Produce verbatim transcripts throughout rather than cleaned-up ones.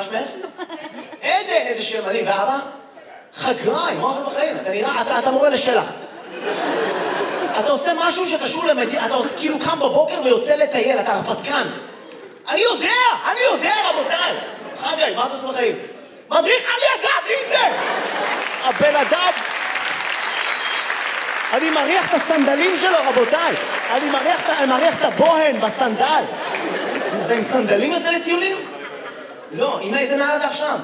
שמך? עדן, איזה שם מדהים. ואבא? חגראי, מה עושה בחיים? אתה נראה, אתה, אתה מורה לשלח. אתה עושה משהו שקשור למדינה, אתה כאילו קם בבוקר ויוצא לטייל, אתה הרפתקן. אני יודע, אני יודע, רבותיי. חגראי, מה אתה עושה בחיים? מדריך, אני ידעתי את זה! הבן אדם... אני מריח את הסנדלים שלו, רבותיי. אני מריח, אני מריח את הבוהן בסנדל. אתה עם סנדלים יוצא לטיולים? לא, עם איזה נעל אתה עכשיו?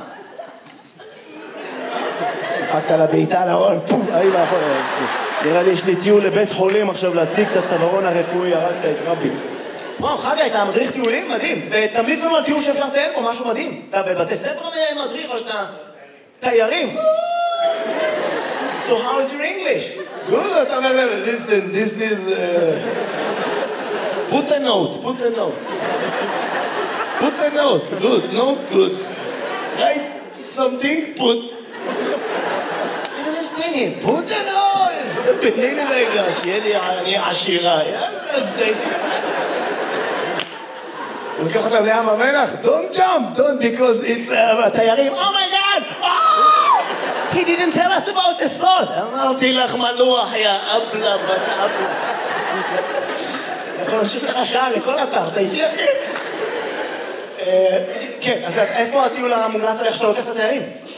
דפקת לה בעיטה להון, פום, אי מאחור. נראה לי יש לי טיול לבית חולים עכשיו להשיג את הצווארון הרפואי, הרגת את רבי. וואו, חגי, אתה מדריך טיולים? מדהים. ותמליץ לנו על טיול שאפשר לטייל פה, משהו מדהים. אתה בבתי ספר מדריך או שאתה תיירים? So how is your English? Good, אתה אומר, listen, this is... Put a note, put a note. Put a note, good, note, good. Write something, put... I don't understand him. Put a note! תתני לי רגע, שיהיה לי אני עשירה. יאללה, אז תתני לי. הוא לוקח אותם לים המלח, don't jump, don't, because it's... תיירים, oh my god! Oh! He didn't tell us about the sod. אמרתי לך מלוח, יא אבלה, בת אבלה. יכול להמשיך לך שעה לכל אתר, אתה איתי אחי? כן, אז איפה הטיול המומלץ עליך שאתה לוקח את התיירים?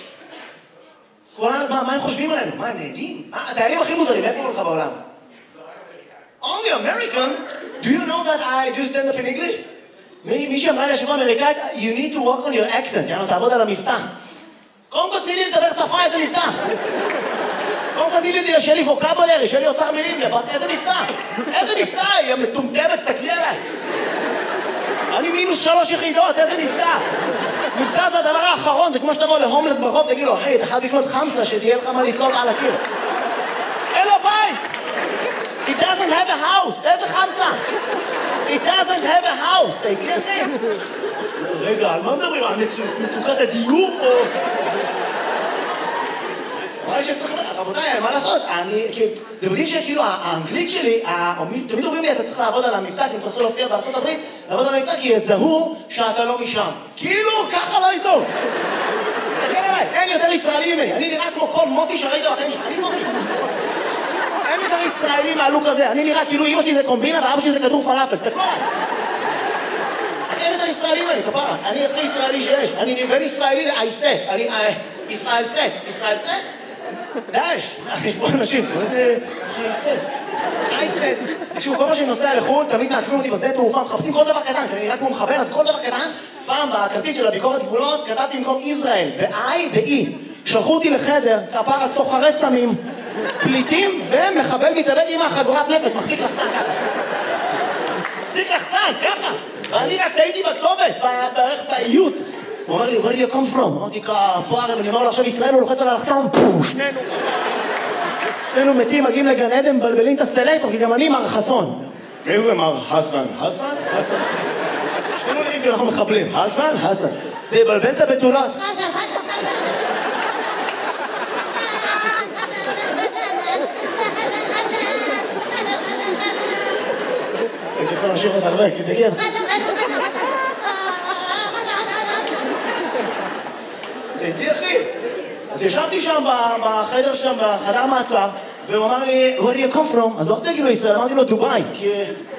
מה הם חושבים עלינו? מה, הם נהדים? התיירים הכי מוזרים, איפה הוא לך בעולם? Only Americans? Do you know that I do stand up in English? מי שאמרה לי השבוע אמריקאית, you need to work on your accent, יאנו, תעבוד על המבטא. קודם כל תני לי לדבר שפה, איזה מבטא. קודם כל תני לי שיהיה לי ווקאבולרי, שיהיה לי אוצר מילים, איזה מבטא. איזה מבטא, היא מטומטמת, תסתכלי עליי. אני מינוס שלוש יחידות, איזה מבטא. מבטא זה הדבר האחרון, זה כמו שתבוא להומלס ברחוב, תגיד לו, היי, אתה חייב לקנות חמסה, שתהיה לך מה לתלות על הקיר. אין לו בית. He doesn't have a house, איזה חמסה? He doesn't have a house, תגידי אחי. רגע, על מה מדברים? על מצוקת הדיור או... אולי שצריך... רבותיי, מה לעשות? אני... זה מדהים שכאילו האנגלית שלי, תמיד אומרים לי, אתה צריך לעבוד על המבטא, כי אם אתה רוצה להופיע בארצות הברית, לעבוד על המבטא, כי יזהו שאתה לא משם. כאילו, ככה לא יזהו. תסתכל עליי, אין יותר ישראלי ממני. אני נראה כמו כל מוטי שראית בחיים שלך. אני מוטי. אין יותר ישראלי מהלוק הזה. אני נראה כאילו אמא שלי זה קומבינה ואבא שלי זה כדור פלאפל. תסתכלו עליי. אין יותר ישראלי ממני, כפרה. אני הכי ישראלי שיש. אני בין ישראלי לאייסס. אני... ישראל סס. ישראל סס? דאש. יש פה אנשים. מה זה... אייסס. אייסס. תקשיבו, כל מה שאני נוסע לחו"ל, תמיד מעקבים אותי בשדה תעופה, מחפשים כל דבר קטן, כי אני רק כמו מחבר, אז כל דבר קטן, פעם בכרטיס של הביקורת גבולות, כתבתי במקום ישראל, ב-I, ב-E. שלחו אותי לחדר, כפרה סוחרי סמים, פליטים ומחבל מתאבד עם החגורת נפש, מחזיק לחצן ככה. מחזיק לחצן, ככה. ואני רק טעיתי בכתובת, בערך באיות. הוא אומר לי, where do you come from? אמרתי, כפרה, ואני אומר לו, עכשיו ישראל הוא לוחץ על הלחצן, פו, שנינו ככה. שנינו מתים, מגיעים לגן עדן, מבלבלים את הסלקטור, כי גם אני מר חסון. מי זה מר חסן? חסן? חסן. שנינו נראים כי אנחנו מחבלים. חסן? חסן. זה יבלבל את הבתולות. חסן, חסן, חסן. הייתי יכול להמשיך עוד הרבה, כי זה כן. תהייתי אחי. אז ישבתי שם בחדר שם, בחדר מעצר, והוא אמר לי, where do you come from? אז לא רוצה להגיד לו ישראל, אמרתי לו דובאי, כי...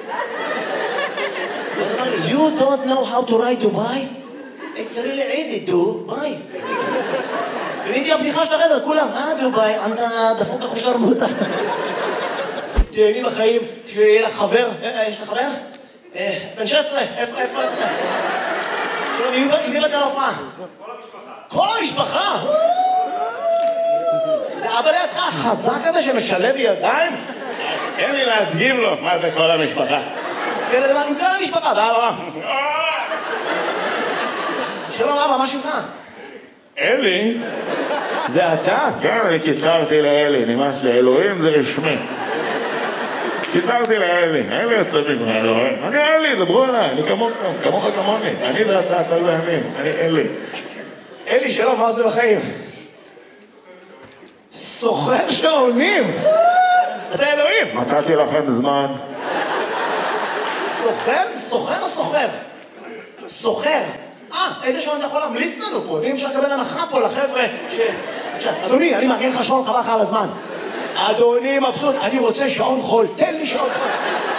אז הוא אמר לי, you don't know how to write Dubai? It's really easy, דובאי. קניתי הבדיחה של החדר, כולם, אה דובאי, אתה דפוק אחושר מותה. תהייני בחיים, שיהיה לך חבר, יש לך חבר? בן שש עשרה, איפה, איפה, איפה? שלום, עם מי באת להופעה? כל המשפחה. כל המשפחה? זה אבא לידך החזק הזה שמשלב ידיים? תן לי להדגים לו מה זה כל המשפחה. עם כל המשפחה, ואבא. שלום אבא, מה שלך? אלי? זה אתה? כן, אני קיצרתי לאלי, נמאס לאלוהים זה רשמי. קיצרתי לאלי, אלי יוצא מגמר, אני אלי, דברו אליי, אני כמוך, כמוך כמוני, אני ואתה, אתה ואני, אני אלי. אלי, שלום, מה זה בחיים? סוחר שעונים! אתה אלוהים! נתתי לכם זמן. סוחר? סוחר או סוחר? סוחר. אה, איזה שעון אתה יכול להמליץ לנו פה? ואם אפשר לקבל הנחה פה לחבר'ה ש... אדוני, אני מארגן לך שעון חבל לך על הזמן. אדוני מבסוט, אני רוצה שעון חול, תן לי שעון חול.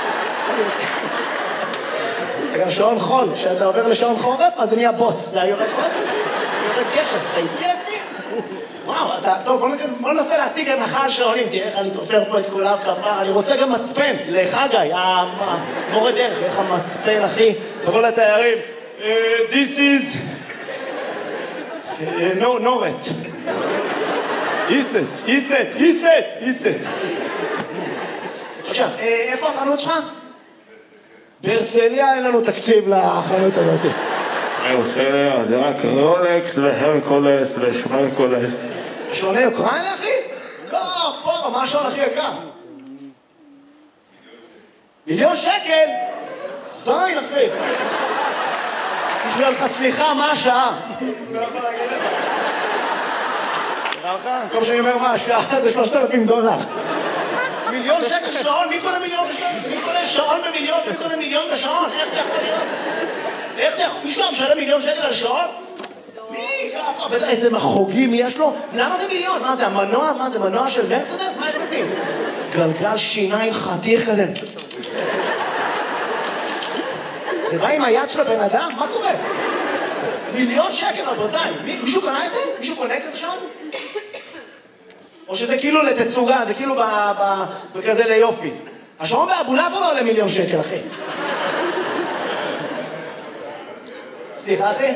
גם שעון חול, כשאתה עובר לשעון חורף, אז זה נהיה בוץ, זה היורד בוץ, יורד גשם, אתה איתי אחי? וואו, אתה, טוב, בוא ננסה להשיג הנחה על שעונים, תראה איך אני תופר פה את כולם כפר, אני רוצה גם מצפן, לחגי, המורה דרך, איך המצפן, אחי, תבוא לתיירים, this is, no, נורת. איסט, איסט, איסט, איסט. עכשיו, איפה החנות שלך? בהרצליה אין לנו תקציב לחנות הזאת. בהרצליה זה רק רולקס והרקולס ושמרקולס. שעוני אוקראינה, אחי? לא, פה, מה השעון הכי יקר? מיליון שקל? זין, אחי. בשביל לך סליחה, מה השעה? לא יכול להגיד לך. נראה לך? כל שאני אומר מה השעה זה שלושת אלפים דולר. מיליון שקל שעון? מי קונה מיליון בשעון? מי קונה שעון במיליון? מי קונה מיליון בשעון? איך זה יכול להיות? איך זה יכול? מישהו משלם מיליון שקל על שעון? מי? בטח איזה מחוגים יש לו? למה זה מיליון? מה זה, המנוע? מה זה, מנוע של מרצדס? מה יש בפנים? גלגל שיניים חתיך כזה. זה בא עם היד של הבן אדם? מה קורה? מיליון שקל, רבותיי. מישהו קונה את זה? מישהו קונה כזה שעון? או שזה כאילו לתצוגה, זה כאילו בכזה ליופי. השעון באבולעפיה לא עולה מיליון שקל, אחי. סליחה, אחי?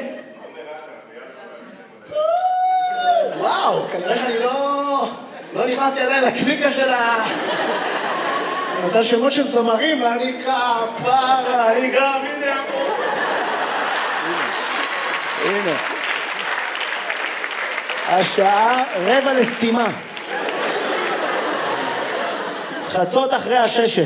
וואו, כנראה שאני לא... לא נכנסתי עדיין לקליקה של ה... אותה שמות של זמרים, ואני כפרה, אני גם, הנה פה. הנה. השעה רבע לסתימה. חצות אחרי הששת.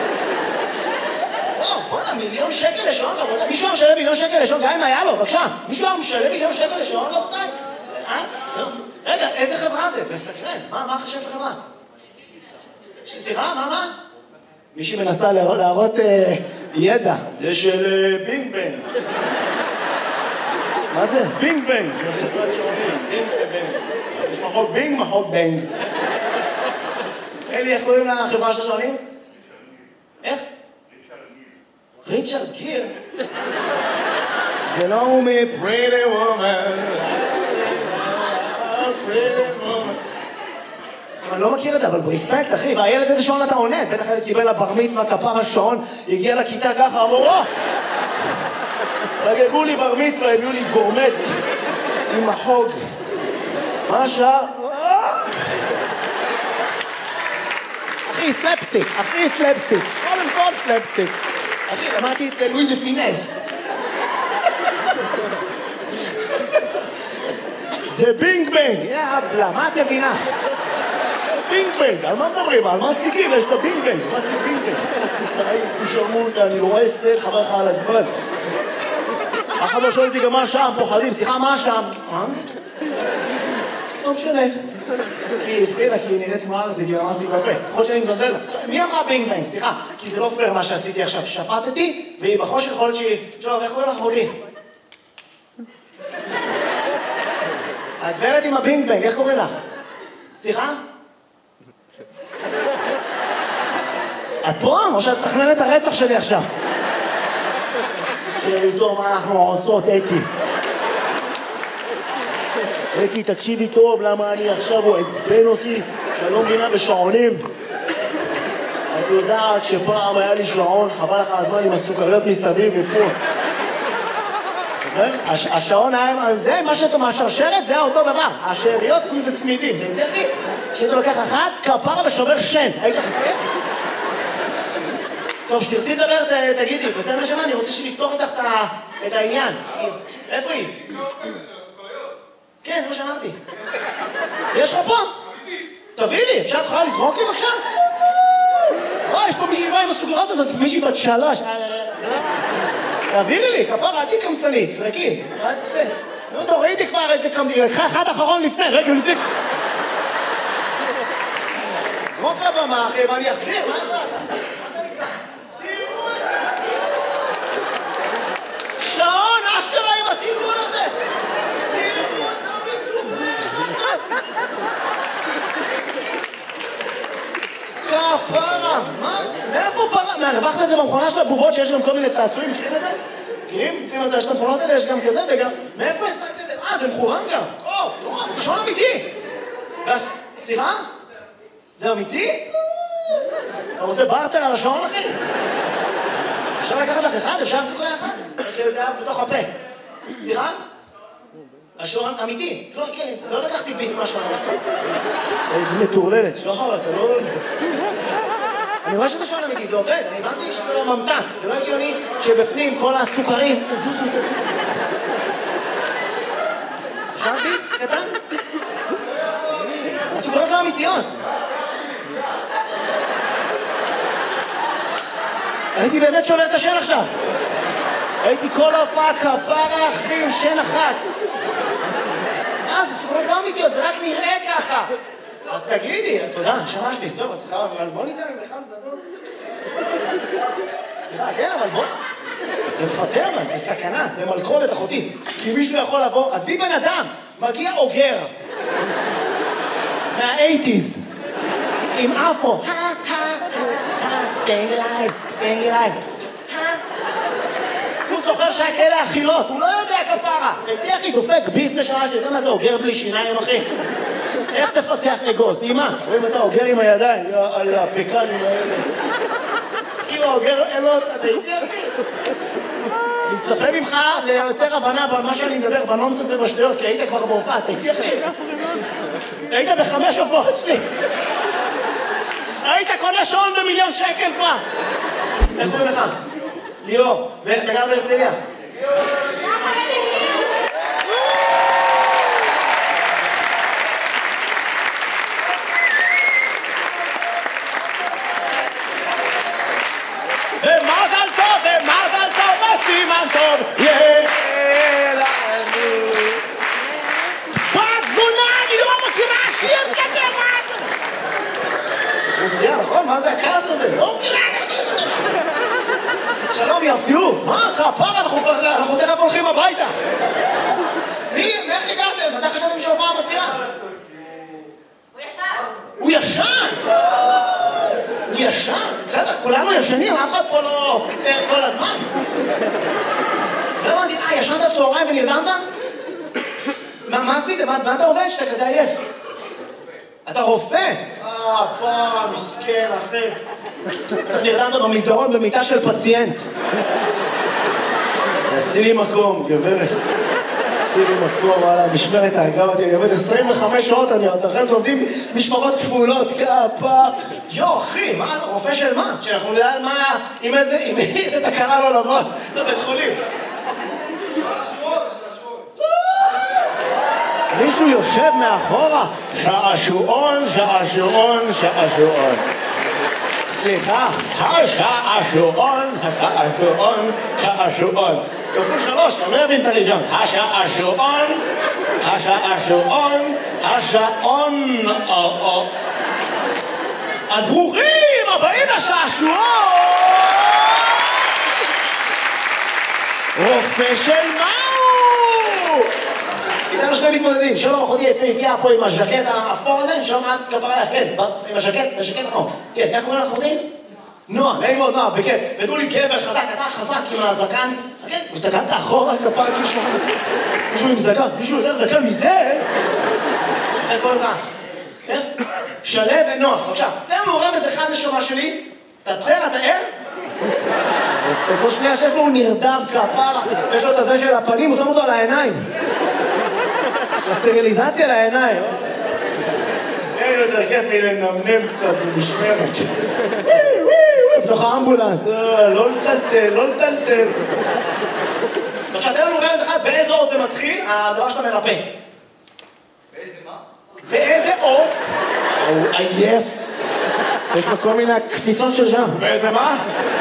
וואו, בוא'נה, מיליון שקל לשעון, רבותיי. מישהו היה משלם מיליון שקל לשעון, גם אם היה לו, בבקשה. מישהו היה משלם מיליון שקל לשעון, רבותיי? רגע, איזה חברה זה? מסקרן. מה החשב חברה? סליחה, מה, מה? מישהי מנסה להראות ידע. זה של בינג בנג. מה זה? בינג בנג. זה חברת שעונים. בינג בנג. יש מחוק בינג, מחוק בנג. אלי, איך קוראים לחברה של השעונים? איך? ריצ'רד גיר. זה לא הוא מ-Pretty Woman. Pretty Woman. אני לא מכיר את זה, אבל ברספקט, אחי. והילד איזה שעון אתה עונד? בטח הילד קיבל לבר מצווה, כפר השעון, הגיע לכיתה ככה, אמרו, או! חגגו לי בר מצווה, הביאו לי גורמט עם החוג. מה השעה? אחי, סלפסטיק, אחי, סלפסטיק. קודם כל סלפסטיק. אחי, למדתי את זה לואי דה פינס. זה בינג בנג, יאבלה, מה את מבינה? בינג בנג, על מה מדברים? על מה סטיקים? יש את הבינג בנג. מה זה בינג בנג? תשרמו אותה, אני לא אעשה, חבר לך על הזמן. אחד לא שואל אותי גם מה השם, פוחדים, סליחה, מה השם? אה? לא משנה. כי הפרידה, כי היא נראית כמו ארזי, כי ממסתי בפה. יכול שאני מזלזל לה. מי אמרה בינג בנג? סליחה, כי זה לא פייר מה שעשיתי עכשיו. שפטתי, והיא בחושך יכול להיות שהיא... שלום, איך קוראים לך אחותי? הגברת עם הבינג בנג, איך קוראים לך? סליחה? את פה? או שאת מתכננת את הרצח שלי עכשיו? תראי טוב מה אנחנו עושות, אקי. אקי, תקשיבי טוב למה אני עכשיו, הוא עצבן אותי, שאני לא מבינה בשעונים. את יודעת שפעם היה לי שעון, חבל לך הזמן עם הסוכריות מסביב ופה. השעון היה, זה מה שאתה מהשרשרת, זה אותו דבר. השאריות זה צמידים, זה תראי, שאתה לוקח אחת, כפרה ושובר שן. היית חכה? טוב, שתרצי לדבר, תגידי, בסדר שמה, אני רוצה שנפתור איתך את העניין. איפה היא? כן, זה מה שאמרתי. יש לך פה? תביא לי, אפשר תוכל לזרוק לי בבקשה? וואי, יש פה מישהי שבאה עם הסוגרות הזאת, מישהי בת שלוש. תעבירי לי, כפרה, עדי קמצנית, זרקי. מה זה? נו, טוב, ראיתי כבר איזה קמצנית, לקחה אחד אחרון לפני, רגע, לפני. זרוק לבמה, אחי, ואני אחזיר, מה יש לך? שעון, אשכרה עם עתיר שמת את זה במכונה של הבובות שיש גם כל מיני צעצועים, מכירים את זה? מכירים? לפעמים את זה, יש את המכונות האלה, יש גם כזה וגם... מאיפה השמת את זה? אה, זה מכוון גם. או, נורא, שעון אמיתי. סליחה? זה אמיתי? אתה רוצה בארטר על השעון, אחי? אפשר לקחת לך אחד? אפשר לעשות אחד? שזה היה בתוך הפה. סליחה? השעון אמיתי. לא לקחתי ביס מהשעון, לקחתי ביס. איזה מטורללת, שוחר, אתה לא... אני רואה שזה שעון אמיתי, זה עובד. אני הבנתי שזה לא ממתק. זה לא הגיוני שבפנים כל הסוכרים... תזוזו, תזוזו. אפשר ביס קטן? הסוכרות לא אמיתיות. הייתי באמת שובר את השן עכשיו. הייתי כל ההופעה כפרה אחי עם שן אחת. אה, זה סוכרות לא אמיתיות, זה רק נראה ככה. אז תגידי, תודה, נשמה שלי. טוב, אז סליחה, אבל בוא ניתן בכלל לדבר. סליחה, כן, אבל בוא... זה מפטר, אבל זה סכנה, זה מלכודת אחותי. כי מישהו יכול לבוא, אז בי בן אדם, מגיע אוגר. מה-שמונים. עם אפו. staying alive, staying alive. הוא זוכר שהיה כאלה אכילות, הוא לא יודע כפרה. הייתי אחי דופק ביס נשמה שלי, אתה יודע מה זה אוגר בלי שיניים אחי? איך תפצח אגוז? אימא, רואים אתה אוגר עם הידיים, על הפקנים האלה. כאילו אוגר אלות, אתה הייתי אחי? אני מצפה ממך ליותר הבנה במה שאני מדבר, בנונסס ובשטויות, כי היית כבר בהופעה, אתה הייתי אחי? היית בחמש הופעות שלי. היית קונה שעון במיליון שקל כבר. איך קוראים לך? ליאור. ואתה גר בהרצליה? ומזל טוב, ומזל טוב, וסימן טוב, יהיה לנו. בת זונה, אני לא מכירה שיר כזה, מה זה? רוסיה, נכון? מה זה הכעס הזה? לא מכירה את השיר כזה. שלום, יפיוף. מה? כפרה, אנחנו תכף הולכים הביתה. מי? איך הגעתם? אתה חשבתם שההופעה מתחילה? הוא ישן. הוא ישן? הוא ישן? בסדר, כולנו ישנים, אף אחד פה לא ער כל הזמן. לא הבנתי, אה, ישנת צהריים ונרדמת? מה עשית? מה אתה עובד שאתה כזה עייף? אתה רופא? אה, פרה, מסכן, אחי. אתה נרדמת במסדרון במיטה של פציינט. עשי לי מקום, גברת. עשי לי מקום, וואלה, משמרת ההגה אותי, אני עובד עשרים וחמש שעות, אני עוד אחרי עובדים משמרות כפולות, כפה. יו, אחי, מה, אתה רופא של מה? שאנחנו נדע על מה, עם איזה, עם איזה תקרה לא לבוא, לבית חולים. מישהו יושב מאחורה, שעשועון, שעשועון, שעשועון. סליחה, השעשועון, השעשועון, שעשועון. כפול שלוש, אני לא אבין את הראשון. השעשועון, השעשועון, השעון. אז ברוכים הבאים לשעשועון! רופא של מהו? איתנו שני מתמודדים, שלום אחותי יפהפייה פה עם הז'קט האפור הזה, שלום את כפרה לך, כן, עם הז'קט, זה ז'קט נכון. כן, איך קוראים לך אחותי? נועה, נעים מאוד נועה, בכיף. ותנו לי גבר חזק, אתה חזק עם הזקן. כן, הסתכלת אחורה כפרה כאילו שלך. מישהו עם זקן, מישהו יותר זקן מזה? איך קוראים לך? כן? שלו ונועה, בבקשה. תן לנו רמז אחד נשמה שלי. אתה בסדר, אתה ער? כל שנייה שיש לו הוא נרדם כפרה, יש לו את הזה של הפנים, הוא שם אותו על העיניים. הסטריליזציה לעיניים. אין יותר כיף לי לנמנם קצת במשמרת. בתוך האמבולנס, לא לטלטל, לא לטלטל. עכשיו, תן לנו רמז אחד, באיזה אות זה מתחיל, הדבר שאתה מרפא. באיזה מה? באיזה אות? הוא עייף. יש לו כל מיני קפיצות של שם. באיזה מה?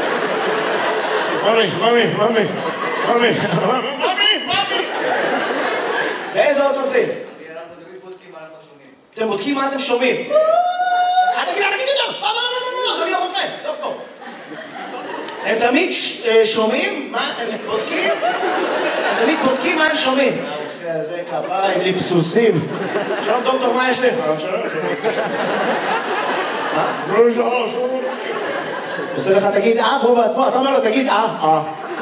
ממי, ממי, ממי, ממי, ממי, ממי. באיזה אות מתחיל? אנחנו תמיד בודקים מה אנחנו שומעים. אתם בודקים מה אתם שומעים. אל תגיד, אל תגיד את זה! לא, לא, לא, לא, לא, אדוני הרופא, לא פה. הם תמיד שומעים מה הם בודקים? הם תמיד בודקים מה הם שומעים. הרופא הזה כפרה עם ליפסוסים. שלום דוקטור, מה יש לך? שלום, שלום. מה? שלום, שלום, שלום. עושה לך תגיד אה, והוא בעצמו, אתה אומר לו תגיד אה, אה.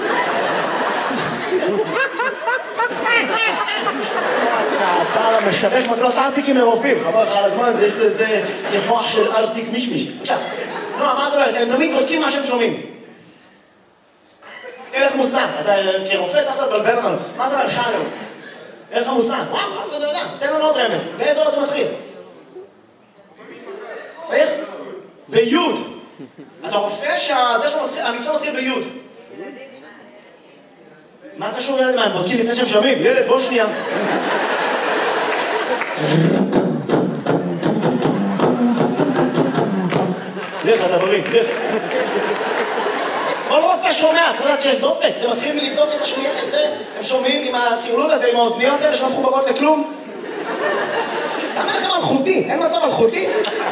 אתה משווק מקלות ארטיקים מרופאים, חבל לך על הזמן, יש לזה מוח של ארטיק מישמיש. עכשיו, נועה, מה את אומרת? הם תמיד בודקים מה שהם שומעים. אין לך מושג, אתה כרופא צריך לבלבל אותנו. מה אתה אומר? שאלה לנו. אין לך מושג. וואו, אף אחד לא יודע. תן לנו עוד רמז. באיזה עוד זה מתחיל? איך? ביוד. אתה רופא שזה שהמקצוע מתחיל ביוד. מה קשור ילד? מה, הם בודקים לפני שהם שומעים? ילד, בוא שנייה. לך, אתה בריא, לך. כל רופא שומע, צריך לדעת שיש דופק, זה מתחיל מלבדוק את השמיעה, את זה. הם שומעים עם הטרלול הזה, עם האוזניות האלה שלא מחוברות לכלום. למה לכם מלכותי? אין מצב מלכותי?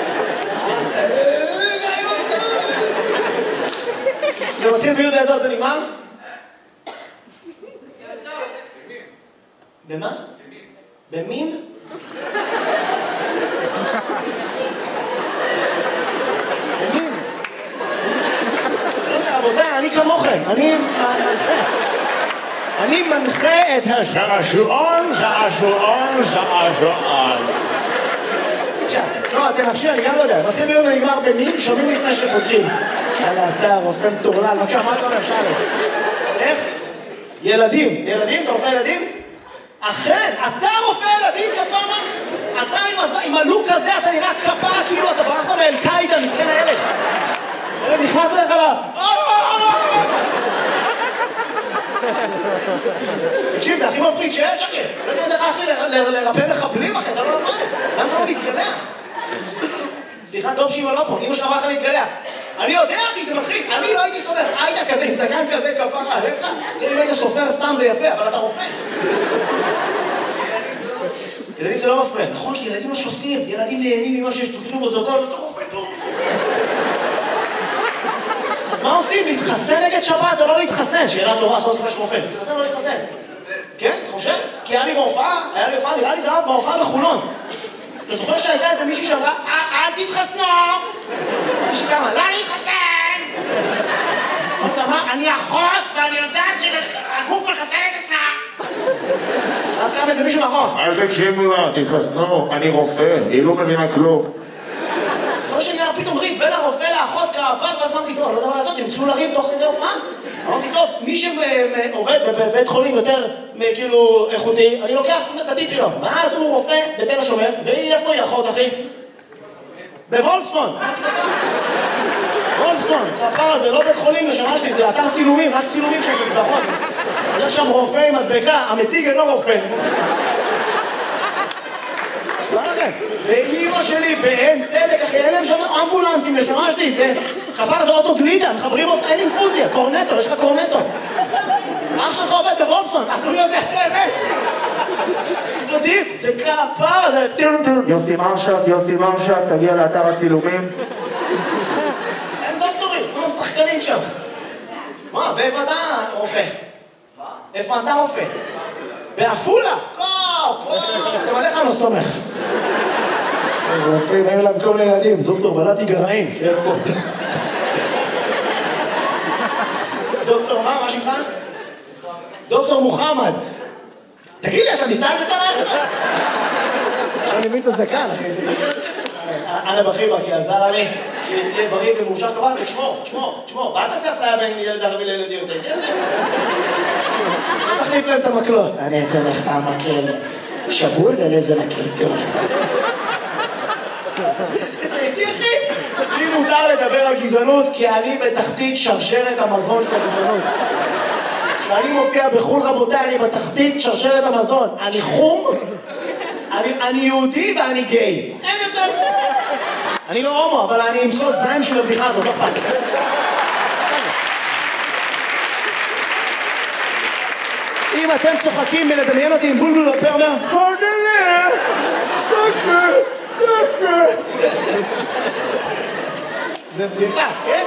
זה מתחיל ביוד איזה עוד זה נגמר? במה? במין? במין? רבותיי, אני כמוכם, אני מנחה. אני מנחה את השעשועון, שעשועון, שעשועון. עכשיו, לא, אתם נפשי, אני גם לא יודע. מתחיל ביום ונגמר במין, שומעים לפני שפותחים. יאללה, אתה רופא מטורלל, בבקשה, מה אתה אומר? שאלה. איך? ילדים. ילדים? אתה רופא ילדים? אכן, אתה רופא ילדים כפרה? אתה עם הלוק הזה, אתה נראה כפרה כאילו אתה ברח מאל-קאידה, מסכן הילד. הילד נכנס אליך לה... תקשיב, זה הכי מפחיד שיש, אחי. לא יודע דרך אחי לרפא מחבלים, אחי, אתה לא למד. למה אתה לא מתגלח? סליחה, טוב שאמא לא פה, אמא שלך אמרה לך להתגלח. אני יודע, אחי, זה מלחיץ. אני לא הייתי סופר. היית כזה, עם זקן כזה, כפרה עליך. תראה, אם היית סופר סתם זה יפה, אבל אתה רופא. ילדים זה לא מפריע. נכון, כי ילדים לא שופטים. ילדים נהנים ממה שיש תוכנו בזאתו, אתה רופא טוב. אז מה עושים? להתחסן נגד שבת או לא להתחסן? שאלה טובה, סוף סוף יש רופא. להתחסן או לא להתחסן? כן, אתה חושב? כי היה לי בהופעה, היה לי הופעה, נראה לי זה היה בהופעה בחולון. אתה זוכר שהייתה איזה מישהי שאמרה, אל תתחסנו! מישהי כמה, לא להתחסן! אמרה, אני אחות ואני יודעת שהגוף מחסן את עצמה! אז קם איזה מישהו נכון. אל תקשיבו לה, תתחסנו, אני רופא, היא לא מבינה כלום. זוכר שנראה פתאום ריב בין הרופא לאחות כפר, ואז אמרתי, טוב, אני לא יודע מה לעשות, הם התחילו לריב תוך כדי הופעה. אמרתי, טוב, מי שעובד בבית חולים יותר כאילו איכותי, אני לוקח את הטיפ שלו. ואז הוא רופא בתל השומר, והיא איפה היא אחות, אחי? בוולפסון. וולפסון, הפער הזה, לא בית חולים לשמה שלי, זה אתר צילומים, רק צילומים של סדרות. יש שם רופא עם מדבקה, המציג אינו רופא. שמה לכם? ואימא שלי באין צדק, אחי, אין להם שם אמבולנסים לשמה שלי, זה... כפר זה אוטו גלידה, מחברים אותך, אין אינפוזיה, קורנטו, יש לך קורנטו. אח שלך עובד בוולפסון, אז הוא יודע את האמת. יודעים, זה כפר, זה... יוסי מרשק, יוסי מרשק, תגיע לאתר הצילומים. אין דוקטורים, כולם שחקנים שם. מה, ואיפה אתה רופא? מה? איפה אתה רופא? בעפולה? פה, פה, אתם עליך לא סומך. רופאים, היו להם כל ילדים, דוקטור בלעתי גרעין, שיהיה פה. דוקטור מה, מה שמך? דוקטור מוחמד. תגיד לי, אתה מסתלבט עליי? אני מבין את הזקן, אחי. אנה בחיבה, כי עזר לי שתהיה בריא ומאושר כבל, ותשמור, תשמור, תשמור. ואל תעשה אפליה בין ילד ערבי לילדים יותר. תחליף להם את המקלות. אני אתן לך המקל שבור ולאיזה מקל טוב. תראי, אחי, לי מותר לדבר על גזענות, כי אני בתחתית שרשרת המזון של הגזענות. כשאני מופיע בחול, רבותיי, אני בתחתית שרשרת המזון. אני חום, אני, אני יהודי ואני גיי. אין יותר. אני לא הומו, אבל אני אמצוא זין של הבדיחה הזאת, לא פעם. אם אתם צוחקים מלדמיין אותי עם בולבול בפה, אומר, פרדלה, פרדלה, פרדלה. זה בדיחה, כן?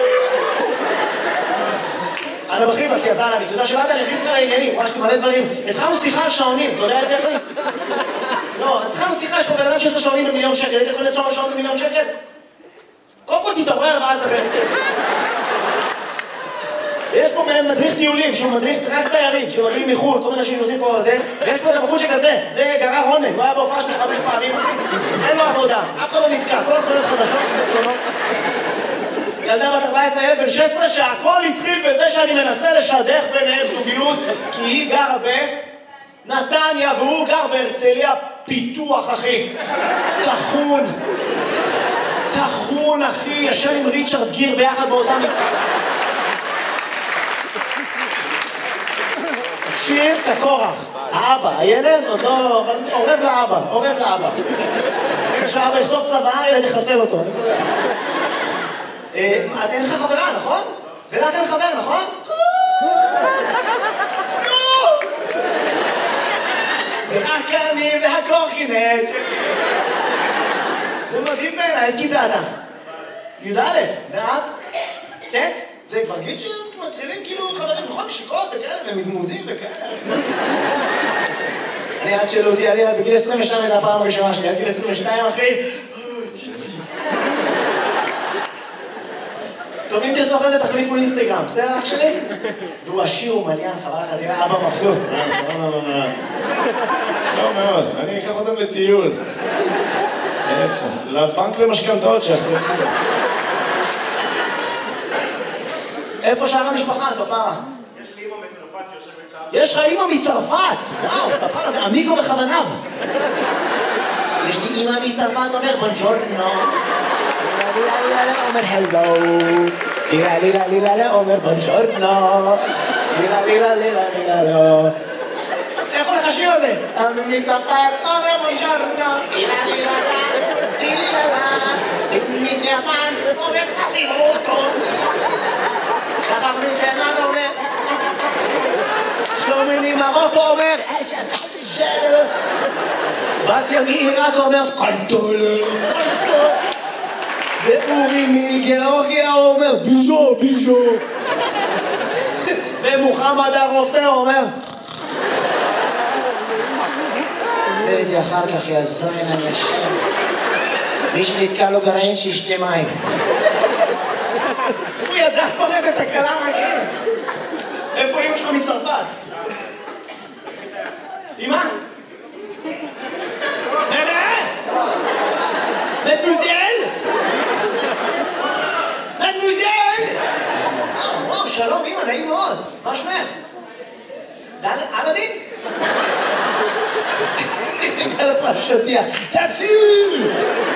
אנה בחיבה, כי עזר לי, אתה יודע שבאת אני הכניס לך לעניינים, ממש מלא דברים. התחלנו שיחה על שעונים, אתה יודע את זה אחי? לא, אז התחלנו שיחה, יש פה בן אדם שיש לו שעונים במיליון שקל, היית קונה שעון במיליון שקל? קודם כל תתעורר ואז דבר איתי. יש פה מדריך טיולים, שהוא מדריך רק תיירים, שמגיעים מחו"ל, כל מיני אנשים עושים פה זה, ויש פה את הבחור שכזה, זה גרר רונן, הוא היה בהופעה שלי חמש פעמים, אין לו עבודה, אף אחד לא נתקע, כל התחולות חדשות וצונות. ילדה בת ארבע עשרה, ילד בן שש עשרה, שהכל התחיל בזה שאני מנסה לשדך ביניהם זוגיות, כי היא גרה בנתניה והוא גר בהרצליה פיתוח, אחי. תחון. תחון, אחי, ישן עם ריצ'רד גיר ביחד באותם... שיר כקורח. האבא, הילד עוד לא... עורב לאבא, עורב לאבא. רגע שהאבא יכתוב צבא, הילד יחסל אותו. אין לך חברה, נכון? ולך אין חבר, נכון? זה רק אני והקורקינט. זה מדהים בעיניי, איזה כיתה אתה? י"א, ואת? ט'? זה כבר גיל שמתחילים כאילו חברים, נכון? נשיקות וכאלה, ומזמוזים וכאלה. אני עד שאלו אותי, אני בגיל עשרים ושתיים הייתה הפעם הראשונה שלי, עד גיל עשרים ושתיים אחי. טוב, אם תרצו אחרי זה תחליפו אינסטגרם, בסדר אח שלי? והוא עשיר ומליין, חבל לך, תראה, אבא מבסוט. לא מאוד, אני אקח אותם לטיול. איפה? לבנק למשכנתאות שלך. איפה שאר המשפחה, כפרה? יש לי אמא מצרפת שיושבת שם. יש לך אמא מצרפת! וואו, כפרה זה עמיקו בכוונב. יש לי אמא מצרפת, אומר בונג'ורנו. אומר הלו. לילה לילה לילה אומר בונג'ורנו. לילה לילה לילה לילה. איך הולך השיר הזה? מצרפת אומר בונג'ורנו. לילה לילה לילה לילה. מיסיאפן אומר צסימוטו. שחר מתימן אומר שלומי ממרוקו אומר שלו. בתיה מעיראק אומר קנטולה קנטולה. ואורי מגיאורגיה אומר ביז'ו ביז'ו. ומוחמד הרופא אומר ודי אחר כך יזוין אנשים מי שנתקע לו גרעין שישתה מים. הוא ידע פורט את הקלה מהכיר. איפה אמא שלך מצרפת? אמא? נראה? מדמוזל? מדמוזל? וואו, שלום אמא, נעים מאוד. מה שמך? אלאדין? על הפרשותיה. תציל!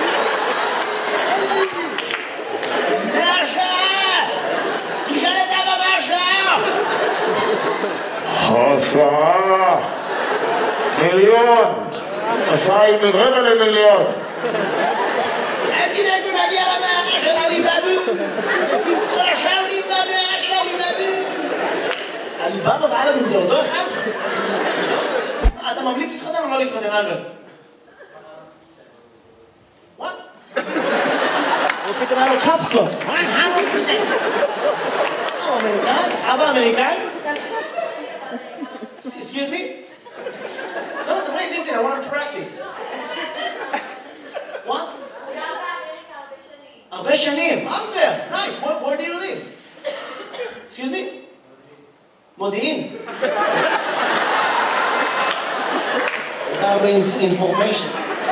השעה מיליון, השעה היא מרבע למיליון. אל תדאגו נגיע למערה של עליבאבו. סיפור עכשיו נבא במערה של עליבאבו. עליבאבו ואלאדין זה אותו אחד? אתה ממליץ להתחתן או לא להתחתן, אלברט? וואט? הוא פתאום היה לו קפסלוס. one hundred percent. הוא אמריקאי? אבא אמריקאי? Excuse me? No, no, wait, listen, I want to practice. What? הרבה שנים. Albert, nice. Where, where do you live? Excuse me? מודיעין. הרבה information.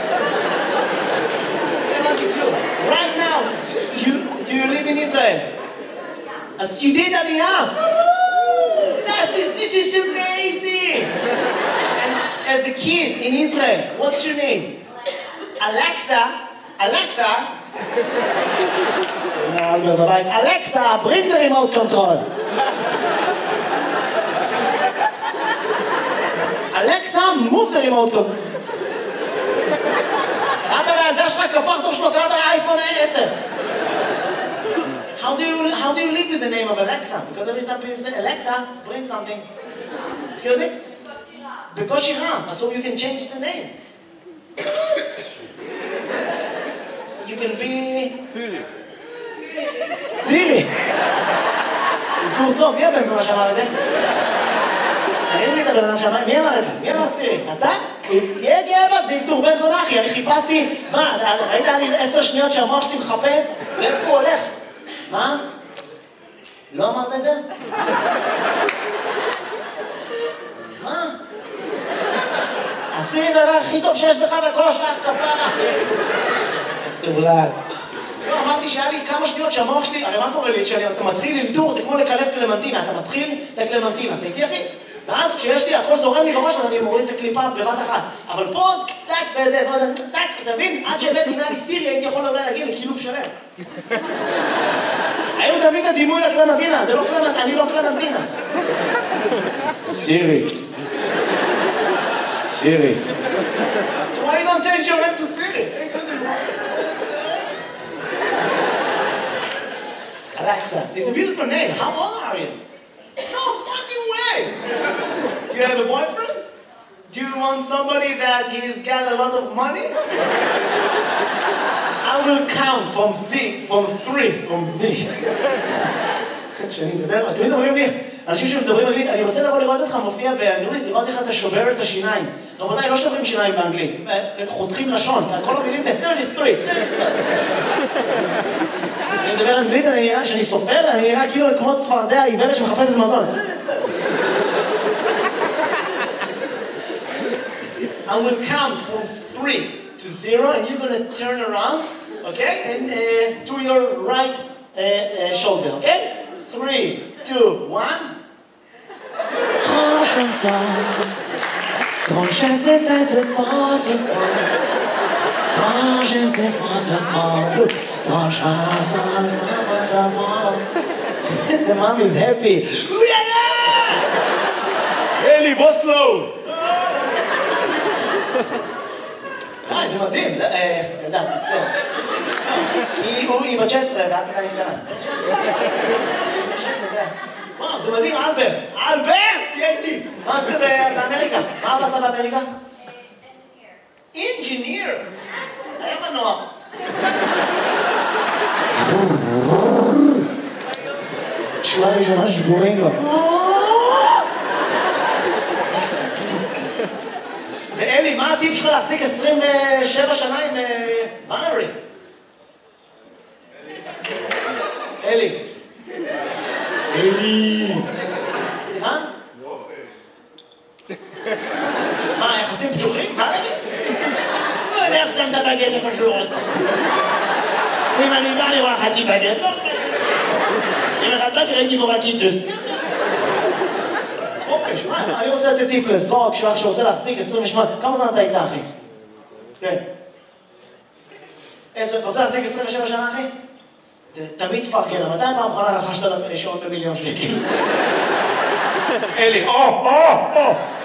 Right now, you, do you live in Israel? As you did Aliyah. This is, this is amazing! And as a kid in Israel, what's your name? Alexa. Alexa. Alexa, bring the remote control. Alexa, move the remote control. קראת לילדה שלך כפר טוב שלו, קראת לאייפון עשר. How do you how do you live with the name of Alexa? Because every time people say Alexa, bring something. Excuse me? Because Shiram, so you can change the name. You can be Siri. Siri. טוב, מי הבן זונה שאמר את זה? תראי לי את הבן אדם שם, מי אמר את זה? מי אמר סירי? אתה? תהיה גאה בה, זה אלתור בן זונה אחי, אני חיפשתי, מה, ראית לי עשר שניות שהמוח שלי מחפש? לאיפה הוא הולך? מה? לא אמרת את זה? מה? עשירי את הדבר הכי טוב שיש בך וכל השאר כפרה. תאולל. לא, אמרתי שהיה לי כמה שניות שהמוח שלי, הרי מה קורה לי? כשאתה מתחיל ללדור, זה כמו לקלף קלמנטינה, אתה מתחיל את הקלמנטינה, אתה איתי אחי? ואז כשיש לי, הכל זורם לי בראש, אז אני מוריד את הקליפה בבת אחת. אבל פה, טק, וזה, טק, אתה מבין? עד שהבאתי אם היה לי סירי, הייתי יכול אולי להגיע לקילוף שלם. היום תביא את הדימוי לקלמנטינה, זה לא קלמנטינה, אני לא קלמנטינה. סירי. סירי. So why you don't change your name to Siri? Alexa, it's a beautiful name. How old are you? No fucking way! Do you have a boyfriend? Do you want somebody that he's got a lot of money? I will count from three, from three, from three. כשאני מדבר, אתם מדברים לי, אנשים שמדברים אנגלית, אני רוצה לבוא לראות אותך מופיע באנגלית, לראות איך אתה שובר את השיניים. רבותיי, לא שוברים שיניים באנגלית, חותכים לשון, כל המילים זה שלושים ושלוש. אני מדבר אנגלית, אני נראה שאני סופר, אני נראה כאילו כמו צפרדע עיוורת שמחפשת מזון. I will count from three to zero and you're going to turn around, okay? And uh, to your right uh, uh, shoulder, okay? Three, two, one. Quand je vois, quand je sais faire ce fort, ce fort. Quand je sais faire ce fort, quand je sais faire ce fort. The mom is happy. Eli, בוא slow. אה, זה מדהים, ילדה, תצטער. כי היא בת שש עשרה ואת עדיין קטנה. שש עשרה זה... וואו, זה מדהים, אלברט. אלברט, תהיה איתי. מה עשית באמריקה? מה אבא עשה באמריקה? אינג'יניר. היה מנוע. שורה ראשונה שבורים לו. ואלי, מה הטיפ שלך להחזיק עשרים ושבע שנה עם בנרי? אלי. אלי. סליחה? מה, יחסים פתוחים? מה נגיד? לא יודע איך שם את הבגט איפה שהוא רוצה. אם אני בא לראות חצי בגט, לא בגט. אם אחד בגט ראיתי בו רקיטוס. חופש, מה? אני רוצה לתת טיפ לזוג שלך שרוצה להחזיק עשרים ושמונה. כמה זמן אתה איתה, אחי? כן. אתה רוצה להחזיק עשרים ושבע שנה, אחי? תמיד תפרגן, מתי פעם אחרונה רכשת שעון במיליון שקל? אלי, או, או, או!